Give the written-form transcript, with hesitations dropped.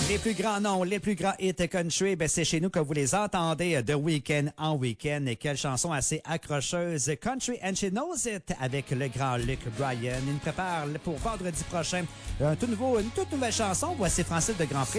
Les plus grands noms, les plus grands hits country, ben c'est chez nous que vous les entendez de week-end en week-end. Et quelle chanson assez accrocheuse. Country and She Knows It avec le grand Luke Bryan. Il nous prépare pour vendredi prochain une toute nouvelle chanson. Voici Francis de Grandpré.